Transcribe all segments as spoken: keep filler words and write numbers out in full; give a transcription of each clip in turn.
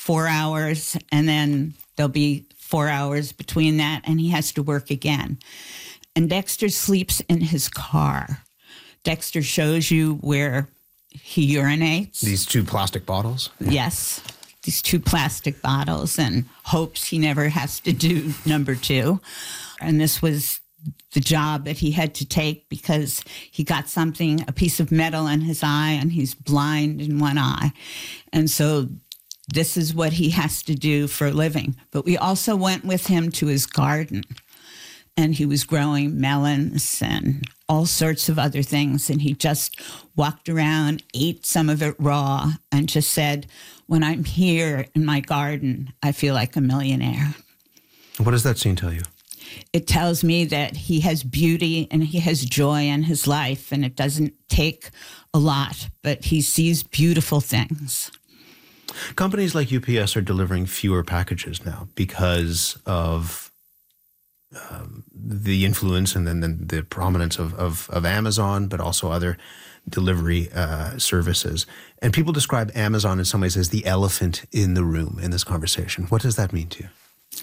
four hours, and then there'll be four hours between that, and he has to work again. And Dexter sleeps in his car. Dexter shows you where he urinates. These two plastic bottles? Yes, these two plastic bottles, and hopes he never has to do number two. And this was the job that he had to take because he got something, a piece of metal in his eye, and he's blind in one eye. And so this is what he has to do for a living. But we also went with him to his garden, and he was growing melons and all sorts of other things. And he just walked around, ate some of it raw, and just said, when I'm here in my garden, I feel like a millionaire. What does that scene tell you? It tells me that he has beauty and he has joy in his life, and it doesn't take a lot, but he sees beautiful things. Companies like U P S are delivering fewer packages now because of um, the influence and then the, the prominence of, of, of Amazon, but also other delivery uh, services. And people describe Amazon in some ways as the elephant in the room in this conversation. What does that mean to you?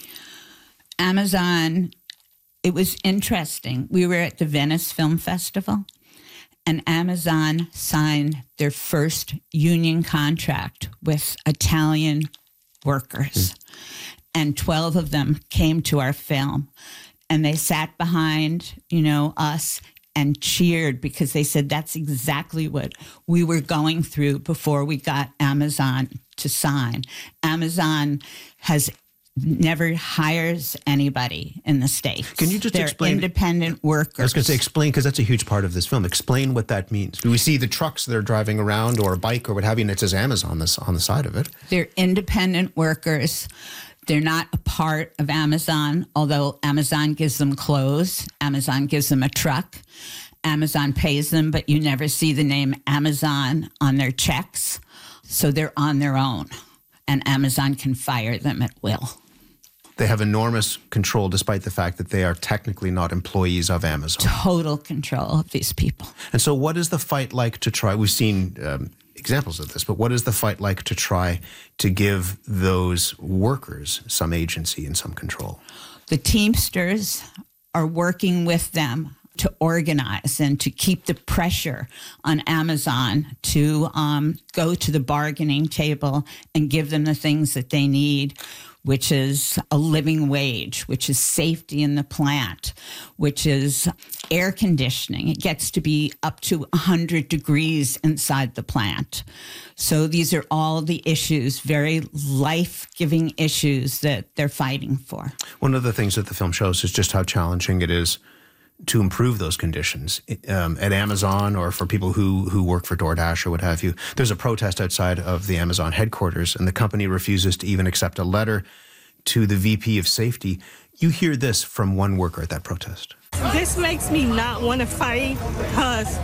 Amazon, it was interesting. We were at the Venice Film Festival, and Amazon signed their first union contract with Italian workers. Mm. And twelve of them came to our film, and they sat behind, you know, us and cheered because they said that's exactly what we were going through before we got Amazon to sign. Amazon has never hires anybody in the States. Can you just They're explain? Independent workers. I was going to say explain, because that's a huge part of this film. Explain what that means. We see the trucks that are driving around, or a bike or what have you, and it says Amazon this on the side of it. They're independent workers. They're not a part of Amazon, although Amazon gives them clothes. Amazon gives them a truck. Amazon pays them, but you never see the name Amazon on their checks. So they're on their own, and Amazon can fire them at will. They have enormous control, despite the fact that they are technically not employees of Amazon. Total control of these people. And so what is the fight like to try? We've seen um, examples of this, but what is the fight like to try to give those workers some agency and some control? The Teamsters are working with them to organize and to keep the pressure on Amazon to um, go to the bargaining table and give them the things that they need, which is a living wage, which is safety in the plant, which is air conditioning. It gets to be up to one hundred degrees inside the plant. So these are all the issues, very life-giving issues that they're fighting for. One of the things that the film shows is just how challenging it is to improve those conditions um, at Amazon, or for people who, who work for DoorDash or what have you. There's a protest outside of the Amazon headquarters, and the company refuses to even accept a letter to the V P of safety. You hear this from one worker at that protest. This makes me not want to fight because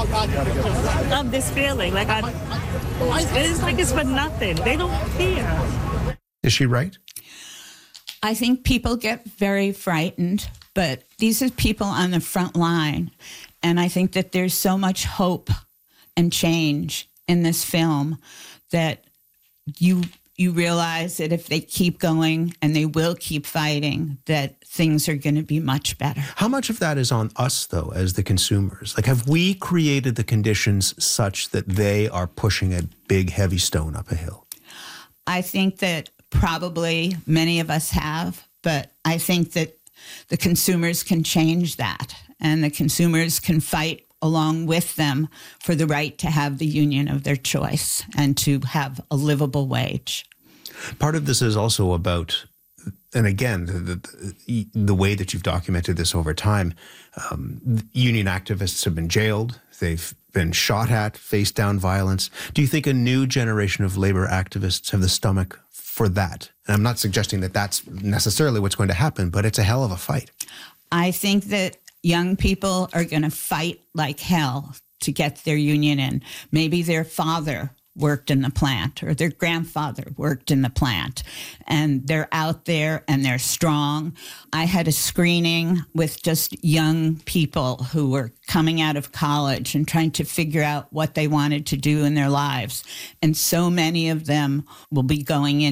of this feeling. Like I, it's like it's for nothing. They don't care. Is she right? I think people get very frightened, but these are people on the front line. And I think that there's so much hope and change in this film that you you realize that if they keep going, and they will keep fighting, that things are going to be much better. How much of that is on us, though, as the consumers? Like, have we created the conditions such that they are pushing a big, heavy stone up a hill? I think that probably many of us have, but I think that the consumers can change that, and the consumers can fight along with them for the right to have the union of their choice and to have a livable wage. Part of this is also about, and again, the, the, the way that you've documented this over time, um, union activists have been jailed, they've been shot at, faced down violence. Do you think a new generation of labor activists have the stomach for that? And I'm not suggesting that that's necessarily what's going to happen, but it's a hell of a fight. I think that young people are going to fight like hell to get their union in. Maybe their father worked in the plant, or their grandfather worked in the plant, and they're out there and they're strong. I had a screening with just young people who were coming out of college and trying to figure out what they wanted to do in their lives. And so many of them will be going in